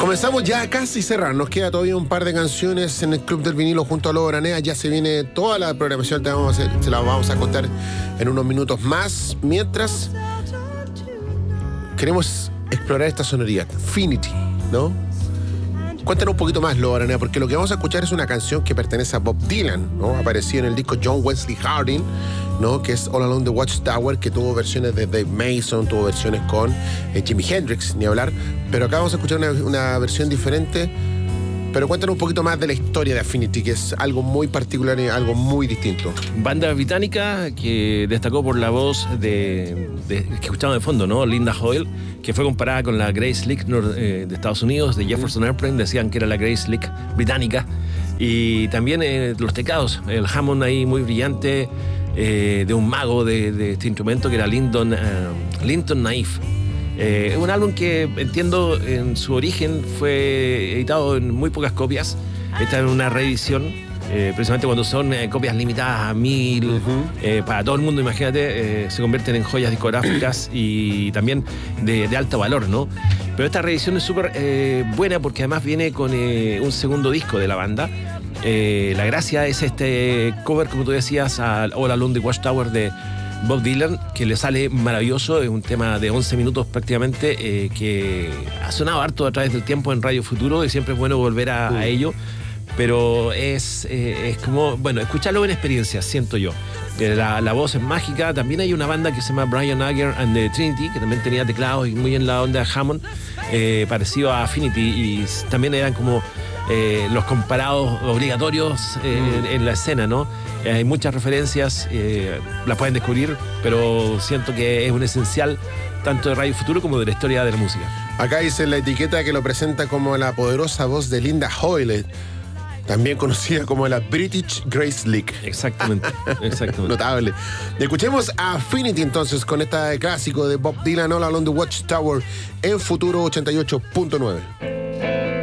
Comenzamos ya casi cerrar. Nos queda todavía un par de canciones en el Club del Vinilo junto a Lobo Aranea. Ya se viene toda la programación que vamos a hacer. Se la vamos a contar en unos minutos más. Mientras queremos explorar esta sonoridad, Finity, ¿no? Cuéntanos un poquito más, Lobo Aranea, porque lo que vamos a escuchar es una canción que pertenece a Bob Dylan, ¿no? Apareció en el disco John Wesley Harding, ¿no? Que es All Along the Watchtower, que tuvo versiones de Dave Mason, tuvo versiones con Jimi Hendrix, ni hablar. Pero acá vamos a escuchar una versión diferente. Pero cuéntanos un poquito más de la historia de Affinity, que es algo muy particular y algo muy distinto. Banda británica que destacó por la voz que escuchamos de fondo, ¿no? Linda Hoyle, que fue comparada con la Grace Slick de Estados Unidos, de Jefferson Airplane. Decían que era la Grace Slick británica. Y también los teclados, el Hammond ahí muy brillante, de un mago de este instrumento que era Linton Naif. Es un álbum que entiendo en su origen fue editado en muy pocas copias. Esta es una reedición, precisamente cuando son copias limitadas a 1000 para todo el mundo, imagínate, se convierten en joyas discográficas y también de alto valor, ¿no? Pero esta reedición es súper buena porque además viene con un segundo disco de la banda. La gracia es este cover, como tú decías, a All Along the Watchtower de Bob Dylan, que le sale maravilloso. Es un tema de 11 minutos prácticamente, que ha sonado harto a través del tiempo en Radio Futuro y siempre es bueno volver a ello. Pero es como, bueno, escucharlo en experiencia, siento yo. La voz es mágica. También hay una banda que se llama Brian Agger and the Trinity, que también tenía teclados y muy en la onda de Hammond, parecido a Affinity, y también eran como los comparados obligatorios en la escena, ¿no? Hay muchas referencias, las pueden descubrir, pero siento que es un esencial tanto de Radio Futuro como de la historia de la música. Acá dice la etiqueta que lo presenta como la poderosa voz de Linda Hoyle, también conocida como la British Grace Slick. Exactamente. Notable. Escuchemos a Affinity entonces con este clásico de Bob Dylan, All Along the Watchtower, en Futuro 88.9.